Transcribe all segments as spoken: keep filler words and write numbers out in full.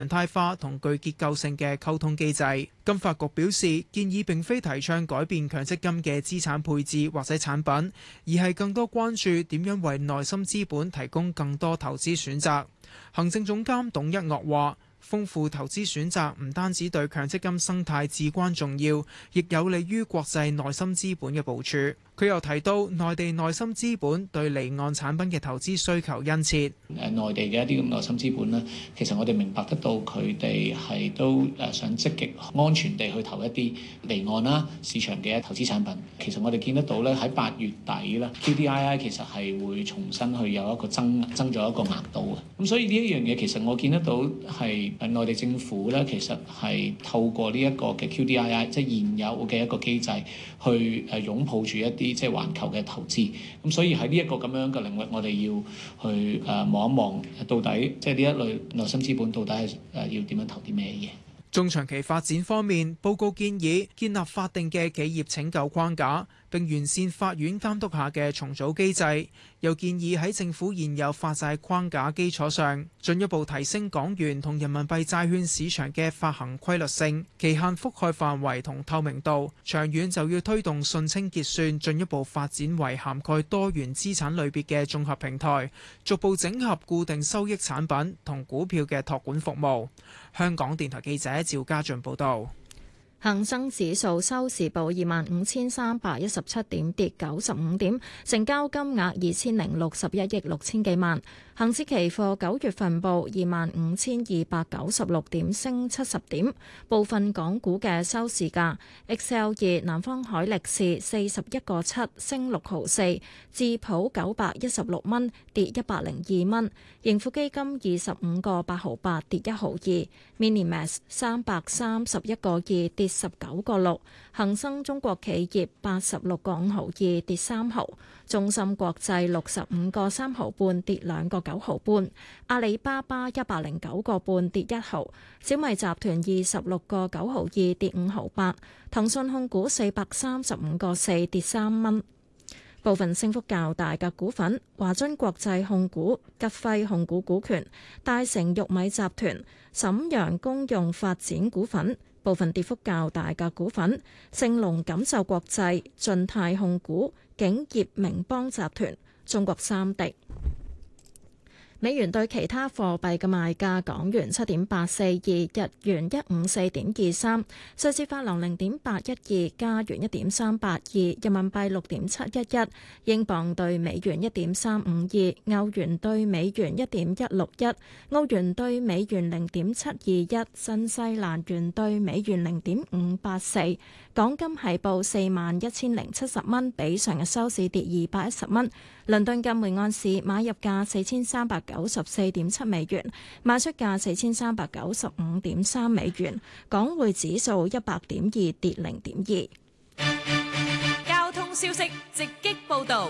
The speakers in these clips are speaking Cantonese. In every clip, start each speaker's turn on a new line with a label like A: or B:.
A: 常態化同具結構性嘅溝通機制。金發局表示，建議並非提倡改變強積金嘅資產配置或者產品，而係更多關注點樣為內心資本提供更多投資選擇。行政總監董一岳話，豐富投資選擇唔單止對強積金生態至關重要，亦有利於國際內心資本嘅部署。佢又提到，內地內心資本對離岸產品嘅投資需求殷切。
B: 誒內地嘅一啲咁內心資本呢，其實我哋明白得到佢哋係都誒想積極安全地去投一啲離岸啦市場嘅投資產品。其實我哋見得到咧，喺八月底啦 Q D I I 其實係會重新去有一個增增咗一個額度嘅。咁所以呢一樣嘢其實我見得到係誒內地政府咧，其實係透過呢一個嘅 Q D I I 即係現有嘅一個機制去誒擁抱住一啲即係環球嘅投資。咁所以喺呢一個咁樣嘅領域，我哋要去誒望一望到底即係呢一類內心資本到底係誒要點樣投啲咩嘢。
A: 中長期發展方面，報告建議建立法定嘅企業拯救框架，並完善法院監督下嘅重組機制。又建議喺政府現有發債框架基礎上，進一步提升港元同人民幣債券市場嘅發行規律性、期限覆蓋範圍同透明度。長遠就要推動順清結算進一步發展為涵蓋多元資產類別嘅綜合平台，逐步整合固定收益產品同股票嘅託管服務。香港電台記者趙家俊報道。
C: 恒生指數收市報二萬五千三百一十七點，跌九十五點，成交金額二千零六十一億六千幾萬。恒指期貨九月份報二萬五千二百九十六點，升七十點。部分港股嘅收市價 ：X L 二南方海力士四十一個七，升六毫四；智普九百一十六蚊，跌一百零二蚊；盈富基金二十五個八毫八，跌一毫二；Minimax 三百三十一個二，跌十九個六；恒生中國企業八十六個五毫二，跌三毫；中芯國際六十五個三毫半，跌兩個九毫半；阿里巴巴一百零九個半，跌一毫；小米集團二十六個九毫二，跌五毫八；騰訊控股四百三十五個四，跌三蚊。部分升幅較大嘅股份：華津國際控股、吉輝控股股權、大成玉米集團、瀋陽公用發展股份。部分跌幅較大嘅股份：盛隆錦繡國際、晉泰控股、景業明邦集團、中國三迪。美元對其他貨幣嘅賣價：港元七點八四二，日元一五四點二三，瑞士法郎零點八一二，加元一點三八二，人民幣六點七一一，英鎊對美元一點三五二，歐元對美元一點一六一，澳元對美元零點七二一，新西蘭元對美元零點五八四。港金係報四萬一千零七十蚊，比上日收市跌二百一十蚊。倫敦金每安士買入價四千三百九十四點七美元，賣出價四千三百九十五點三美元。港匯指數一百點二，跌零點二。
D: 交通消息直擊報導。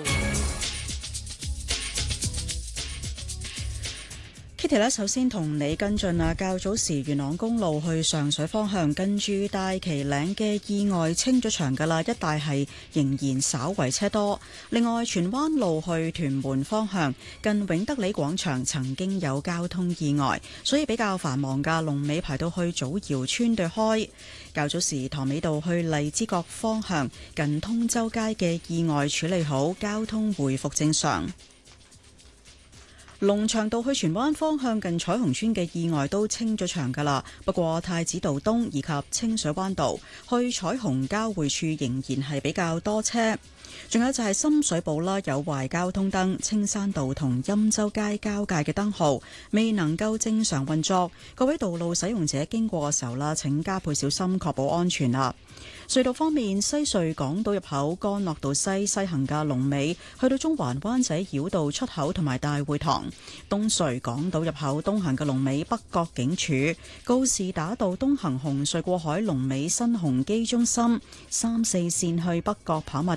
E: Kitty 咧，首先同你跟進啊，較早時元朗公路去上水方向近住大旗嶺嘅意外清咗場㗎啦，一帶係仍然稍為車多。另外，荃灣路去屯門方向近永德里廣場曾經有交通意外，所以比較繁忙㗎，龍尾排到去祖堯村對開。較早時塘尾道去荔枝角方向近通州街嘅意外處理好，交通回復正常。龍翔道去荃灣方向近彩虹村嘅意外都清咗場㗎啦，不過太子道東以及清水灣道去彩虹交匯處仍然係比較多車。仲有就係深水埗啦，有壞交通燈，青山道同欽州街交界嘅燈號未能夠正常運作，各位道路使用者經過嘅時候啦，請加倍小心，確保安全啦。隧道方面，西隧港島入口干諾道西西行嘅龍尾去到中環灣仔繞道出口同埋大會堂；東隧港島入口東行嘅龍尾北角警署；告士打道東行紅隧過海龍尾新鴻基中心；三四線去北角跑馬地排到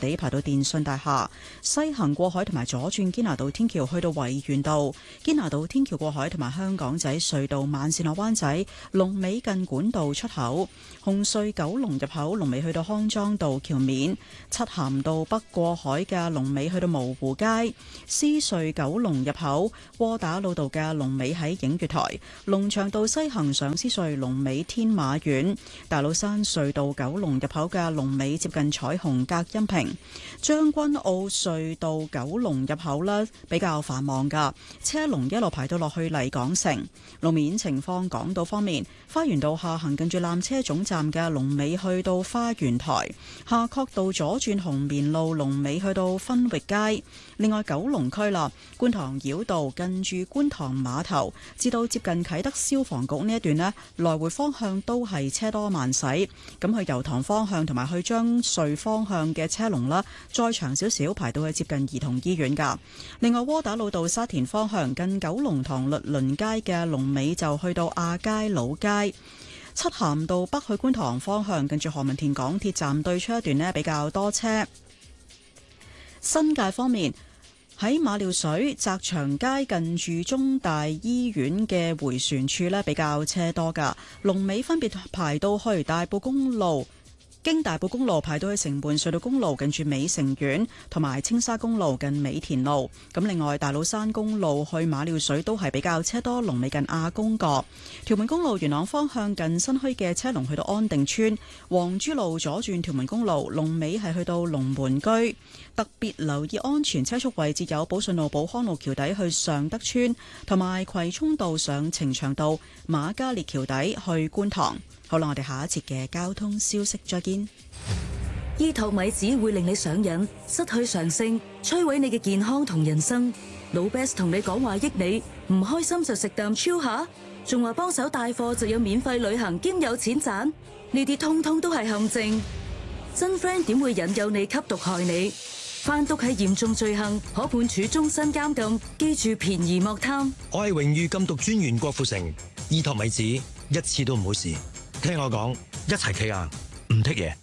E: 電訊大廈，西行過海同埋左轉堅拿道天橋去到維園道，堅拿道天橋過海同埋香港仔隧道慢線落灣仔，龍尾近管道出口，紅隧九龍入口龍尾去到康莊道橋面，漆咸道北過海嘅龍尾去到蕪湖街，獅隧九龍入口窩打老道嘅龍尾喺映月台，龍翔道西行上獅隧龍尾天馬苑，大老山隧道九龍入口嘅龍尾接近彩虹隔音屏，將軍澳隧道九龍入口呢比較繁忙噶，車龍一路排到落去麗港城。路面情況，港島方面，花園道下行近住纜車總站嘅龍尾去到花園台，夏慤道左轉紅棉路龍尾去到分域街。另外九龍區啦，觀塘繞道近住觀塘碼頭至到接近啟德消防局呢一段呢，來回方向都係車多慢駛，咁去油塘方向同埋去將穗方向嘅車龍啦，再長少少排到去接近兒童醫院噶。另外窩打老道沙田方向近九龍塘律倫街嘅龍尾就去到亞皆老街，漆咸道北去觀塘方向近住何文田港鐵站對出一段呢比較多車。新界方面，喺馬料水澤祥街近住中大醫院嘅迴旋處呢比較車多噶，龍尾分別排到去大埔公路，經大埔公路排到去城門隧道公路近住美城苑，同埋青沙公路近美田路。咁另外大老山公路去馬料水都係比較車多，龍尾近亞公角。屯門公路元朗方向近新墟嘅車龍去到安定村，黃珠路左轉屯門公路龍尾係去到龍門居。特別留意安全車速位置有寶順路寶康路橋底去尚德村，同埋葵涌道上呈祥道瑪嘉烈橋底去觀塘。好啦，我哋下一節嘅交通消息再見。
F: 醫托米子會令你上癮、失去常性，摧毀你嘅健康同人生。老 Best 同你講話益你，唔開心就食啖超下，仲話幫手帶貨就有免費旅行兼有錢賺，呢啲通通都係陷阱。真 friend 點會引誘你吸毒害你？販毒係嚴重罪行，可判處終身監禁。記住便宜莫貪。
G: 我係榮譽禁毒專員郭富城，醫托米子一次都唔好試。聽我講，一齊企硬，唔剔嘢。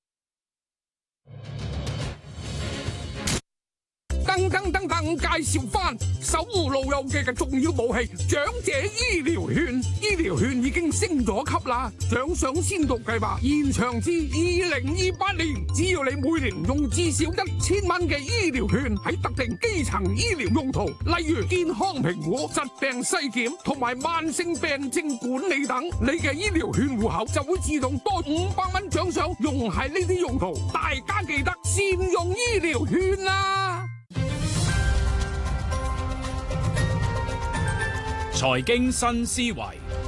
H: 噔噔噔噔，介紹翻守護老友記嘅重要武器——長者醫療券。醫療券已經升咗級啦，獎賞先導計劃延長至二零二八年。只要你每年用至少一千蚊嘅醫療券喺特定基層醫療用途，例如健康評估、疾病篩檢同埋慢性病症管理等，你嘅醫療券戶口就會自動多五百蚊獎賞，用喺呢啲用途。大家記得善用醫療券啦！
I: 財經新思維，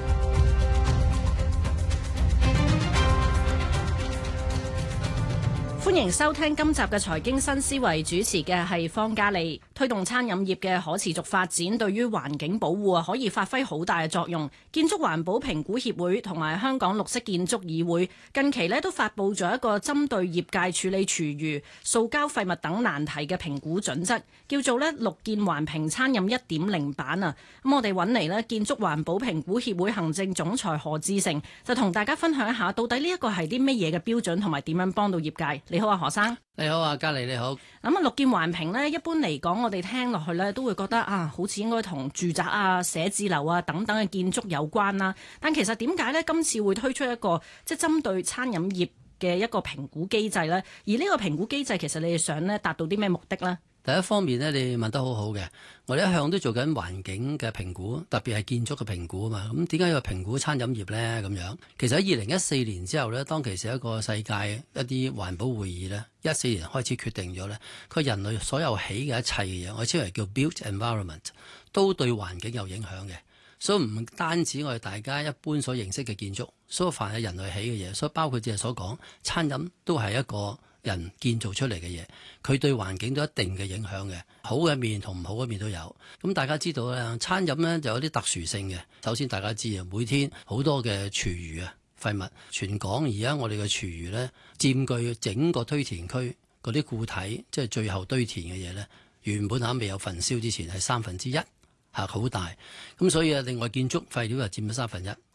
J: 歡迎收聽今集嘅財經新思維，主持嘅係方嘉利。推動餐飲業嘅可持續發展，對於環境保護啊，可以發揮好大嘅作用。建築環保評估協會同埋香港綠色建築議會近期咧都發布咗一個針對業界處理廚餘、塑膠廢物等難題嘅評估準則，叫做咧綠建環評餐飲一點零版啊。咁我哋揾嚟咧建築環保評估協會行政總裁何志成，就同大家分享一下，到底呢一個係啲乜嘢嘅標準，同埋點樣幫到業界。你好啊，何生。
K: 你好啊，嘉利你好。
J: 咁啊，綠建環評呢，一般嚟講，我哋聽落去呢，都會覺得啊，好似應該同住宅啊、寫字樓啊等等嘅建築有關啦。但其實點解呢？今次會推出一個即係針對餐飲業嘅一個評估機制呢？而呢個評估機制，其實你哋想呢達到啲咩目的呢？
K: 第一方面呢，你問得好好嘅，我哋一向都做緊環境嘅評估，特別係建築嘅評估啊嘛。咁點解要評估餐飲業呢？咁樣其實喺二零一四年之後呢，當其時一個世界一啲環保會議呢，一四年開始決定咗呢，佢人類所有起嘅一切嘅嘢，我稱為叫 built environment， 都對環境有影響嘅。所以唔單止我哋大家一般所認識嘅建築，所有凡係人類起嘅嘢，所以包括正係所講餐飲都係一個人建造出嚟嘅嘢，佢對環境都有一定嘅影響嘅，好嘅面同唔好嘅面都有。咁大家知道咧，餐飲咧就有啲特殊性嘅。首先大家知啊，每天好多嘅廚餘啊廢物，全港而家我哋嘅廚餘咧佔據整個堆填區嗰啲固體，即係最後堆填嘅嘢咧，原本喺未有焚燒之前係三分之一。嚇好大，咁所以啊，另外建築廢料又佔咗三分一，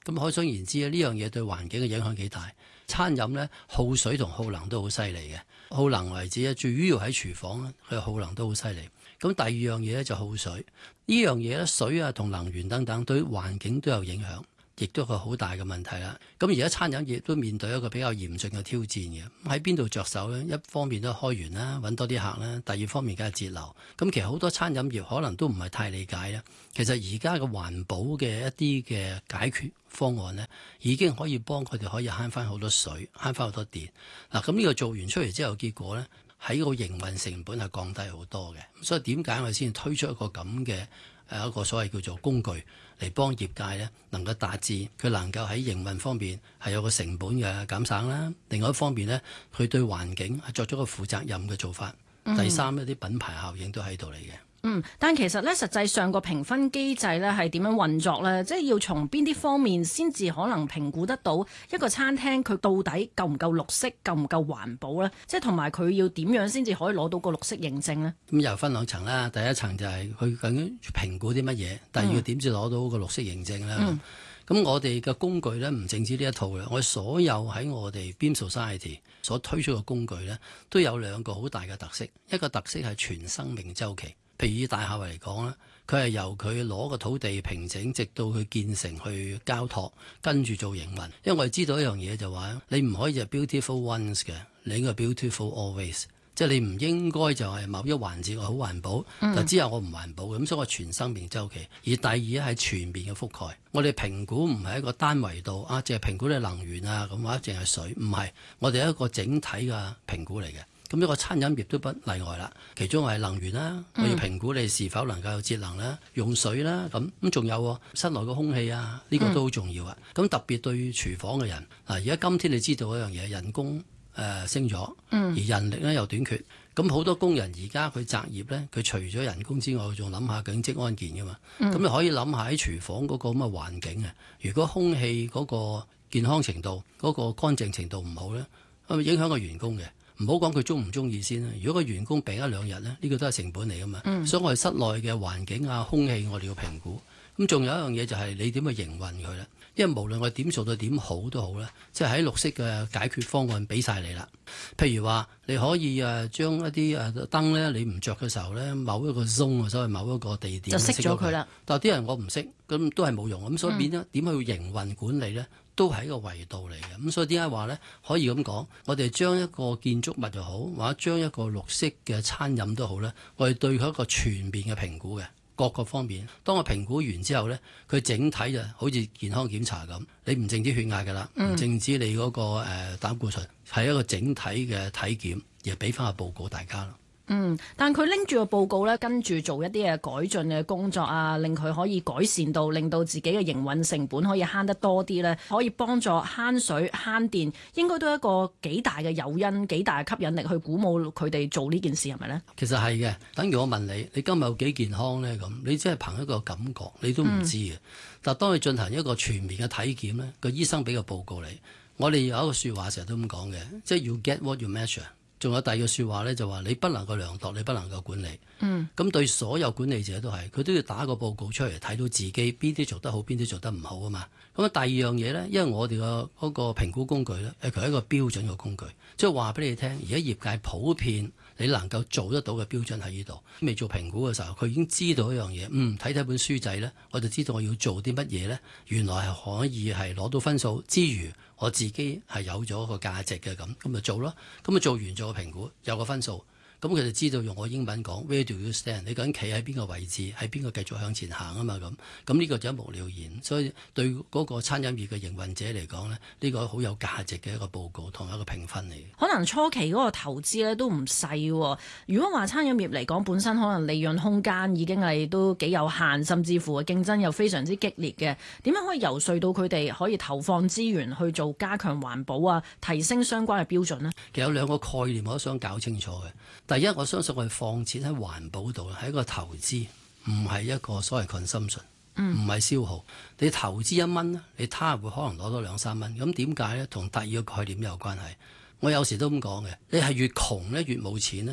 K: 咁可想而知咧，呢樣嘢對環境嘅影響幾大。餐飲咧耗水同耗能都好犀利嘅，耗能為止咧，主要喺廚房咧，佢耗能都好犀利。咁第二樣嘢咧就耗水，呢樣嘢咧水啊同能源等等對環境都有影響，亦都係個好大嘅問題啦。咁而家餐飲業都面對一個比較嚴峻嘅挑戰嘅，喺邊度着手呢？一方面都開源啦，揾多啲客啦；第二方面梗係節流。咁其實好多餐飲業可能都唔係太理解啦。其實而家嘅環保嘅一啲嘅解決方案呢，已經可以幫佢哋可以慳翻好多水，慳翻好多電。嗱，咁呢個做完出嚟之後，結果呢，喺個營運成本係降低好多嘅。所以點解我哋先推出一個咁嘅誒一個所謂叫做工具嚟幫業界呢，能夠達至佢能夠喺營運方面係有個成本嘅減省啦。另外一方面呢，佢對環境係作咗個負責任嘅做法。嗯、第三，一啲品牌效應都喺度嚟嘅。
J: 嗯，但其實咧，實際上個評分機制咧係點樣運作咧？即係要從邊啲方面先至可能評估得到一個餐廳佢到底夠唔夠綠色、夠唔夠環保咧？即係同埋佢要點樣先至可以攞到個綠色認證咧？
K: 咁又分兩層啦。第一層就係佢究竟評估啲乜嘢，第二個點先攞到個綠色認證咧。咁、嗯、我哋嘅工具咧唔淨止呢一套嘅，我哋所有喺我哋 Beam Society 所推出嘅工具咧，都有兩個好大嘅特色。一個特色係全生命週期。譬如以大廈為嚟講咧，佢係由佢攞個土地平整，直到佢建成去交託，跟住做營運。因為我哋知道一樣嘢就話，你唔可以就 beautiful once 嘅，你應該 beautiful always。即係你唔應該就係某一環節我好環保，嗯、就之後我唔環保咁，所以我全生命週期。而第二係全面嘅覆蓋。我哋評估唔係一個單維度啊，淨係評估你能源啊咁或者淨係水，唔係，我哋係一個整體嘅評估嚟嘅。咁一個餐飲業都不例外啦，其中係能源啦，我要評估你是否能夠有節能啦、用水啦，咁咁仲有室內個空氣啊，呢、這個都好重要啊。咁、嗯、特別對廚房嘅人，嗱而家今天你知道一樣嘢，人工誒、呃、升咗，而人力咧又短缺，咁好多工人而家佢擇業咧，佢除咗人工之外，仲諗下究竟職安健噶嘛，咁、嗯、你可以諗下喺廚房嗰個咁嘅環境啊，如果空氣嗰個健康程度、嗰、那個乾淨程度唔好咧，會影響個員工嘅。唔好講佢中唔中意先啦。如果個員工病一兩日咧，呢、這個都係成本嚟噶嘛。嗯、所以我哋室內嘅環境啊、空氣，我哋要評估。咁仲有一樣嘢就係你點去營運佢啦。因為無論我哋點做到點好都好啦，即係喺綠色嘅解決方案俾晒你啦。譬如話你可以誒將一啲誒燈咧，你唔着嘅時候咧，某一個 zone 啊，所謂某一個地點就熄咗佢啦。但係啲人我唔熄，咁都係冇用。咁所以變咗點去營運管理咧？都係一個維度嚟嘅，咁所以點解話咧可以咁講？我哋將一個建築物又好，或者將一個綠色嘅餐飲都好咧，我哋對佢一個全面嘅評估嘅各個方面。當我評估完之後咧，佢整體就好似健康檢查咁，你唔淨止血壓㗎啦，唔淨止你嗰、那個誒、呃、膽固醇，係一個整體嘅體檢，而俾翻個報告大家咯。
J: 嗯，但佢拎住個報告咧，跟住做一啲嘅改進嘅工作啊，令佢可以改善到，令到自己嘅營運成本可以慳得多啲咧，可以幫助慳水慳電，應該都係一個幾大嘅誘因，幾大嘅吸引力去鼓舞佢哋做呢件事，係咪呢？
K: 其實係嘅，等於我問你，你今日有幾健康呢？咁你只係憑一個感覺，你都唔知嘅。嗯、但係當你進行一個全面嘅體檢呢，個醫生俾個報告你，我哋有一個説話成日都咁講嘅，即係 you get what you measure。仲有第二個説話咧，就話你不能夠量度，你不能夠管理。嗯，咁對所有管理者都係，佢都要打個報告出嚟，睇到自己邊啲做得好，邊啲做得唔好啊嘛。咁啊，第二樣嘢咧，因為我哋個嗰個評估工具咧，誒佢係一個標準嘅工具，即係話俾你聽，而家業界普遍你能夠做得到嘅標準喺呢度。未做評估嘅時候，佢已經知道一樣嘢，嗯，睇睇本書仔咧，我就知道我要做啲乜嘢咧，原來係可以係攞到分數之餘，我自己係有咗個價值嘅，咁，咁就做咯。咁啊做完做個評估，有個分數，咁佢就知道用我英文講 Where do you stand？ 你究竟企喺邊個位置，喺邊個繼續向前行啊嘛咁。咁呢個就一目了然。所以對嗰個餐飲業嘅營運者嚟講呢，呢個好有價值嘅一個報告同一個評分嚟嘅。
J: 可能初期嗰個投資咧都唔細。如果話餐飲業嚟講，本身可能利潤空間已經係都幾有限，甚至乎競爭又非常之激烈嘅，點樣可以游說到佢哋可以投放資源去做加強環保啊，提升相關嘅標準呢？
K: 其實有兩個概念我都想搞清楚嘅。第一，我相信我哋放錢喺環保度係一個投資，唔係一個所謂 consumption，唔係消耗。你投資一蚊咧，你他日會可能攞到兩三蚊。咁點解呢？同第二個概念有關係。我有時都咁講嘅，你係越窮咧越冇錢咧，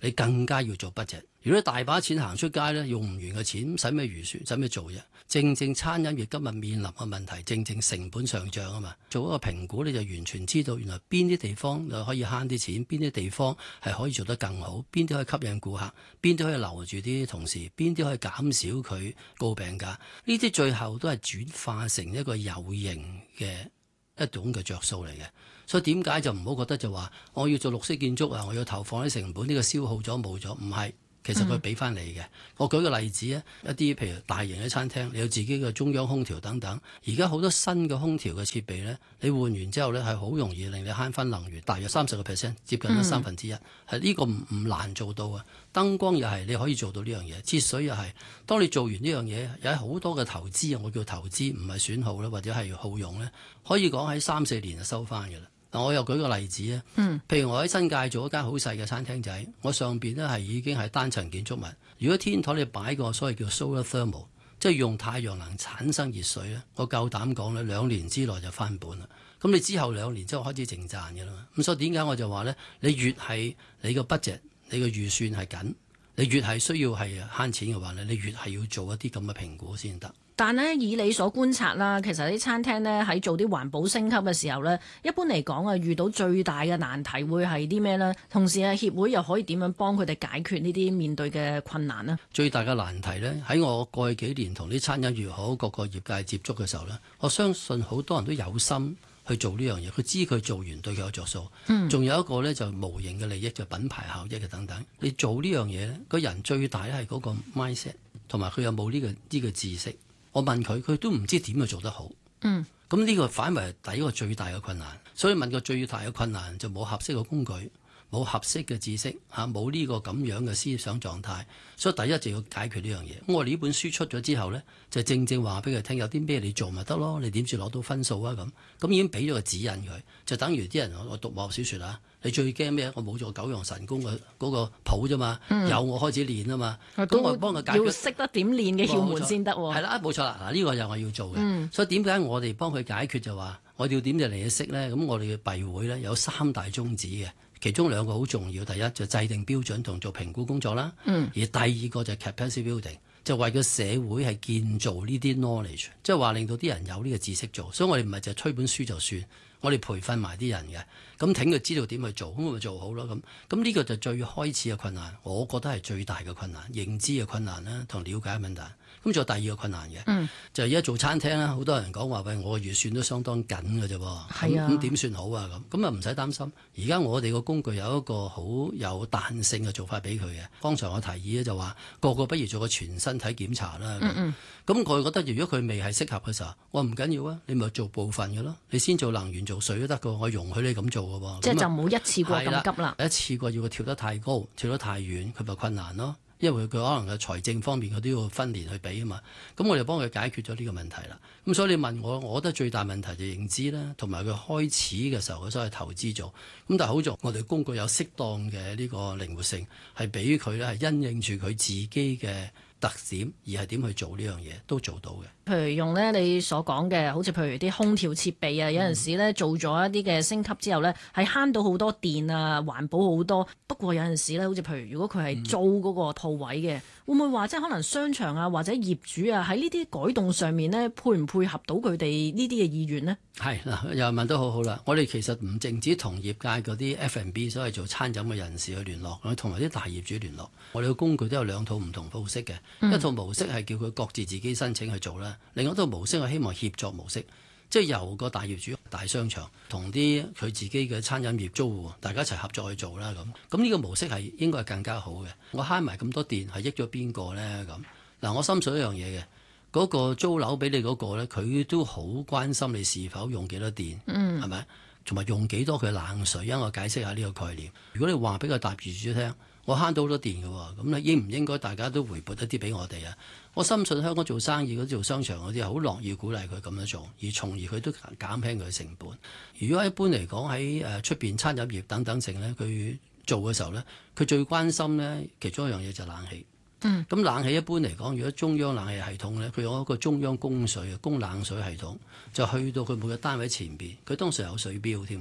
K: 你更加要做 budget。如果你大把錢行出街咧，用唔完嘅錢，使咩預算，使咩做啫？正正餐飲業今日面臨嘅問題，正正成本上漲啊嘛。做一個評估，你就完全知道原來邊啲地方就可以慳啲錢，邊啲地方係可以做得更好，邊啲可以吸引顧客，邊啲可以留住啲同事，邊啲可以減少佢高病價。呢啲最後都係轉化成一個有形嘅一種嘅着數嚟嘅。所以點解就唔好覺得就話我要做綠色建築啊，我要投放啲成本，呢個消耗咗冇咗，唔係。其實佢俾翻你嘅。嗯、我舉個例子啊，一啲譬如大型嘅餐廳，你有自己嘅中央空調等等。而家好多新嘅空調嘅設備咧，你換完之後咧係好容易令你慳翻能源，大約三十個 percent， 接近咗三分之一。係呢、嗯、個唔唔難做到啊。燈光又係你可以做到呢樣嘢，節水又係。當你做完呢樣嘢，有好多嘅投資啊，我叫投資，唔係損耗啦，或者係耗用咧，可以講喺三四年就收翻嘅啦。嗱，我又舉個例子啊，嗯、譬如我喺新界做一間好細嘅餐廳仔，我上邊咧係已經係單層建築物。如果天台你擺個所謂叫 solar thermal， 即係用太陽能產生熱水咧，我夠膽講咧，兩年之內就翻本啦。咁你之後兩年之後開始淨賺嘅啦嘛。咁所以點解我就話咧，你越係你個 budget，你個預算係緊，你越係需要係慳錢嘅話咧，你越係要做一啲咁嘅評估先得。
J: 但係以你所觀察啦，其實啲餐廳呢喺做啲環保升級嘅時候呢，一般嚟講啊，遇到最大嘅難題會係啲咩呢？同時啊，協會又可以點樣幫佢哋解決呢啲面對嘅困難呢？
K: 最大嘅難題呢，喺我過去幾年同啲餐飲業好各個業界接觸嘅時候呢，我相信好多人都有心去做呢樣嘢，佢知佢做完對佢有着數。仲、嗯、有一個呢，就無形嘅利益，就品牌效益嘅等等。你做呢樣嘢呢，個人最大咧係嗰個 mindset， 同埋佢有冇呢、呢個呢、呢個知識。我問佢，佢都唔知點去做得好。嗯，咁呢個反為係第一個最大嘅困難。所以問個最大嘅困難就冇合適嘅工具，冇合適嘅知識嚇，冇呢個咁樣嘅思想狀態。所以第一就要解決呢樣嘢。咁我哋呢本書出咗之後呢，就正正話俾佢聽，有啲咩你做咪得咯？你點住攞到分數啊？咁咁已經俾咗個指引佢，就等於啲人我讀武學小説啊。你最驚咩？我冇咗九陽神功嘅嗰個譜啫嘛，嗯、有我開始練啊嘛。咁我幫佢解決，
J: 要識得點練嘅竅門先得喎。
K: 係啦，冇錯啦。嗱，呢個就係我要做嘅。嗯、所以點解我哋幫佢解決就話，我哋要點就嚟去識咧？咁我哋嘅閉會咧有三大宗旨嘅，其中兩個好重要。第一就制定標準同做評估工作啦。嗯、而第二個就 capacity building，就為個社會係建造呢啲 knowledge，即係話令到啲人有呢個知識做。所以我哋唔係就推本書就算。我哋培訓埋啲人嘅，咁挺佢知道點去做，咁咪做好咯。咁咁呢個就最開始嘅困難，我覺得係最大嘅困難，認知嘅困難啦，同了解嘅問題。咁仲有第二個困難嘅，嗯、就係而家做餐廳啦，好多人講話喂，我嘅預算都相當緊嘅啫喎，咁咁點算好啊？咁咁啊唔使擔心，而家我哋個工具有一個好有彈性嘅做法俾佢嘅。剛才我提議咧就話個個不如做個全身體檢查啦。咁、嗯嗯、我覺得如果佢未係適合嘅時候，我唔緊要啊，你咪做部分嘅咯，你先做能源做水都得嘅，我容許你咁做嘅喎。
J: 即係就唔好一次過咁急啦。
K: 一次過要佢跳得太高，跳得太遠，佢咪困難咯。因為佢可能嘅財政方面佢都要分年去俾啊嘛，咁我哋幫佢解決咗呢個問題啦。咁所以你問我，我覺得最大問題就認知啦，同埋佢開始嘅時候佢所謂投資做，咁但係好在我哋工具有適當嘅呢個靈活性，係俾佢咧係因應住佢自己嘅特點，而係點去做呢樣嘢都做到嘅。
J: 譬如用咧你所講嘅，好似譬如啲空調設備啊，有陣時咧做咗一啲嘅升級之後咧，係慳到好多電啊，環保好多。不過有陣時咧，好似譬如如果佢係租嗰個鋪位嘅，嗯、會唔會話即係可能商場啊或者業主啊喺呢啲改動上面咧，配唔配合到佢哋呢啲嘅意願呢？
K: 係嗱，又問得好好啦。我哋其實唔淨止同業界嗰啲 F and B 所謂做餐飲嘅人士去聯絡，同埋啲大業主聯絡。我哋嘅工具都有兩套唔同模式嘅，嗯、一套模式係叫佢各自自己申請去做啦。另一套模式我希望協作模式，即係由個大業主、大商場同啲佢自己嘅餐飲業租戶，大家一齊合作去做啦。咁咁呢個模式係應該係更加好嘅。我慳埋咁多電係益咗邊個呢？咁嗱，我心水一樣嘢嘅，嗰、嗰個租樓俾你嗰個呢，佢都好關心你是否用幾多電，係咪、嗯？同埋用幾多佢冷水。因為我解釋下呢個概念。如果你話俾個大業主聽，我慳到好多電嘅喎，咁你應唔應該大家都回撥一啲俾我哋啊？我深信香港做生意嗰啲做商場嗰啲係好樂意鼓勵佢咁樣做，而從而佢都減輕佢嘅成本。如果一般嚟講喺誒出邊餐飲業等等性咧，佢做嘅時候咧，佢最關心咧其中一樣嘢就係冷氣。嗯，咁冷氣一般嚟講，如果中央冷氣系統咧，佢有一個中央供水嘅供冷水系統，就去到佢每個單位前邊，佢當時有水錶添嘅。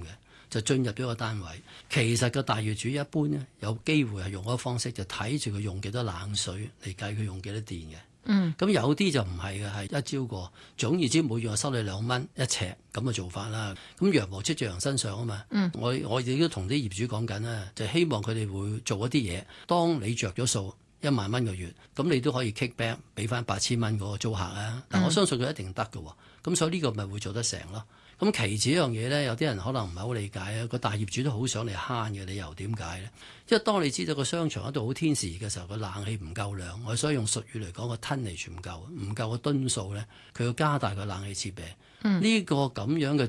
K: 就進入咗個單位。其實個大業主一般呢，有機會係用嗰個方式，就睇住佢用幾多冷水嚟計佢用幾多電嘅。嗯，咁有啲就唔係嘅，係一招過。總言之，每月我收你兩蚊一尺咁嘅做法啦。咁羊毛出在羊身上啊嘛。嗯，我我亦都同啲業主講緊啦，就希望佢哋會做一啲嘢。當你着咗數一萬蚊個月，咁你都可以 kick back 俾翻八千蚊嗰個租客啊。但我相信佢一定得嘅喎。咁所以呢個咪會做得成咯。咁其次一樣嘢呢，有啲人可能唔係好理解啊。個大業主都好想嚟慳嘅理由點解呢？因為當你知道個商場喺度好天時熱嘅時候，個冷氣唔夠量，我所以用術語嚟講個 tonnage唔夠，唔夠個噸數呢，佢要加大個冷氣設備。呢、嗯、個咁樣嘅